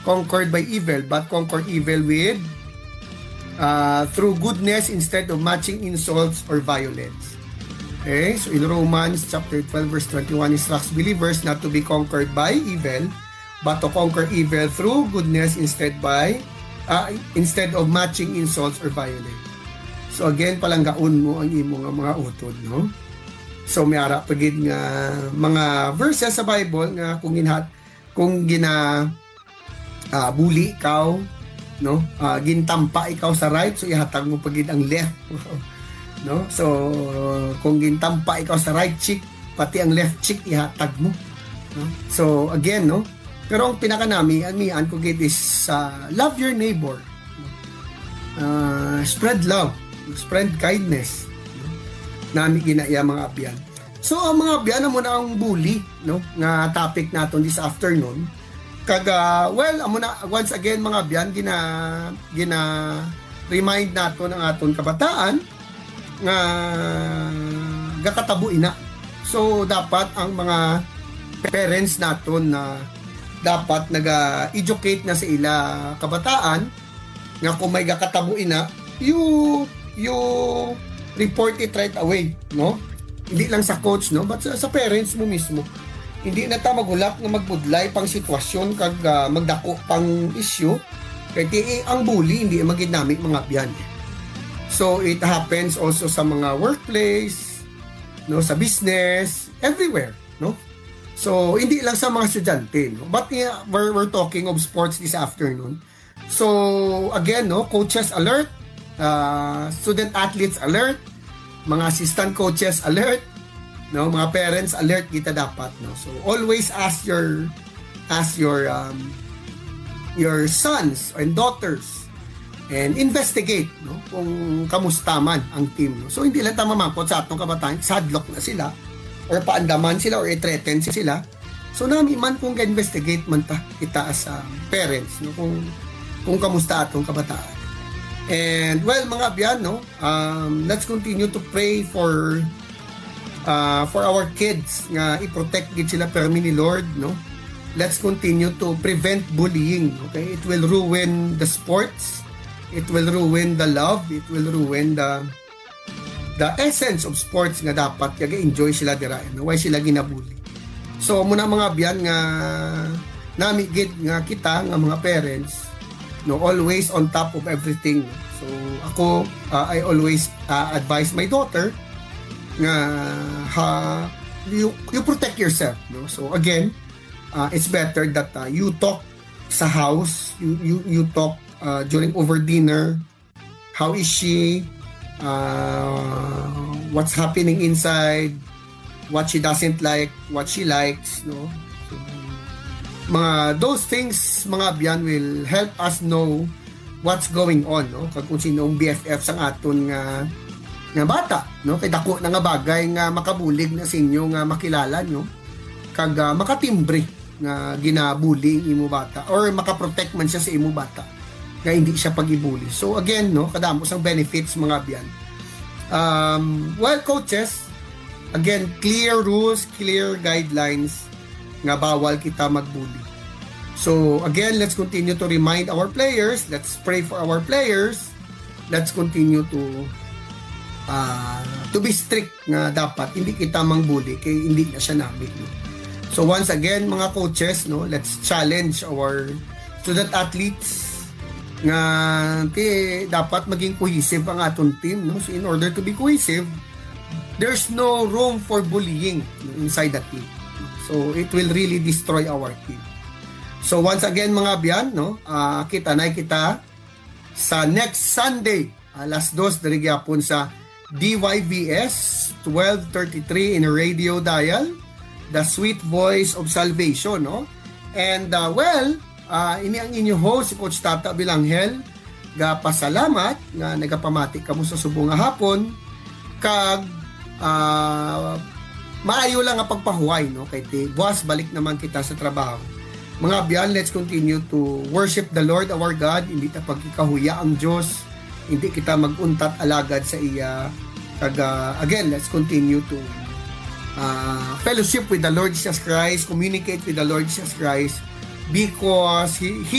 conquered by evil, but conquer evil with through goodness instead of matching insults or violence. Okay, so in Romans chapter 12 verse 21 instructs believers not to be conquered by evil, but to conquer evil through goodness instead of matching insults or violence. So again, palanggaon mo ang imong mga utod, no? So may ara pagid nga mga verses sa Bible nga kung gina bully ikaw, no? Gintampa ikaw sa right, so ihatag mo pagid ang left. No? So kung gintampa ikaw sa right cheek, pati ang left cheek ihatag mo. No? So again, no? Pero ang pinakanami ko gid is love your neighbor. Spread love, spread kindness. Nami ginaya mga abyan. So ang mga abyan mo na ang bully, no? Nga topic naton this afternoon. Once again mga abyan, gina remind naton ang aton kabataan nga gakatabo ina. So dapat ang mga parents naton na dapat naga-educate na sa ila kabataan nga kung may gakatabo ina, you report it right away, no? Hindi lang sa coach, no, but sa parents mo mismo. Hindi na ta magulak nga magbudlay pang sitwasyon kag magdako pang issue kay ang bully hindi maginamit mga abyan. So it happens also sa mga workplace, no, sa business, everywhere, no? So hindi lang sa mga estudyante, no? But we're talking of sports this afternoon. So again, no, coaches alert, student athletes alert, mga assistant coaches alert, no, mga parents alert kita dapat, no. So always ask your sons and daughters and investigate, no, kung kamusta man ang team, no. So hindi lang ta mamangkot sa atong kabataan, sadlok na sila or paandaman sila or i-threaten sila. So nami man kung ga-investigate man ta kita as parents, no, kung kamusta atong kabataan. And well mga abyan, no, let's continue to pray for our kids nga i-protect gid sila permi ni Lord, no. Let's continue to prevent bullying, okay? It will ruin the sports, it will ruin the love, it will ruin the essence of sports nga dapat kaya enjoy sila dira, no? Why sila ginabully. So muna mga abyan nga nami gid nga kita nga mga parents, no, always on top of everything. So ako I always advise my daughter nga you protect yourself, no. So again, it's better that you talk sa house, you talk during over dinner, how is she, what's happening inside, what she doesn't like, what she likes, no. So, those things mga abyan will help us know what's going on, no, kung sinong BFF sang aton nga bata, no, kay dako na nga bagay nga makabulig na sa inyo nga makilala nyo kag makatimbre nga ginabully imo bata or makaprotect man siya sa imo bata nga hindi siya pag-ibully. So again, no, kadamo sang benefits mga abyan. Well, coaches, again, clear rules, clear guidelines nga bawal kita magbully. So again, let's continue to remind our players, let's pray for our players, let's continue to be strict nga dapat hindi kita mangbully kay hindi na siya namin, no? So once again mga coaches, no, let's challenge our student athletes nga dapat maging cohesive ang aton team, no? So in order to be cohesive, there's no room for bullying inside the team. So it will really destroy our team. So once again mga abyan, no, kita sa next Sunday alas 2 diri gyapon sa DYVS 1233 in a radio dial, the sweet voice of salvation, no. And ini ang inyong host si Coach Tata Bilanghel, pasalamat nga nagapamati kamo sa subong nga hapon kag maayo lang nga pagpahuway, no, kay buwas balik naman kita sa trabaho. Mga abyan, let's continue to worship the Lord our God, hindi ta pagkikahuya ang Diyos, hindi kita maguntat alagad sa iya. Again, let's continue to fellowship with the Lord Jesus Christ, communicate with the Lord Jesus Christ, because He